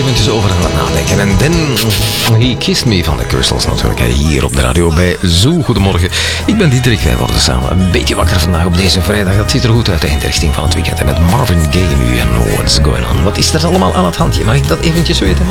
eventjes over aan het nadenken. En then He Kissed Me van de Crystals natuurlijk. Hier op de radio bij Zoo. Goedemorgen. Ik ben Diederik. Wij worden samen een beetje wakker vandaag op deze vrijdag. Dat ziet er goed uit in de richting van het weekend. En met Marvin Gaye nu en What's Going On. Wat is er allemaal aan het handje? Mag ik dat eventjes weten?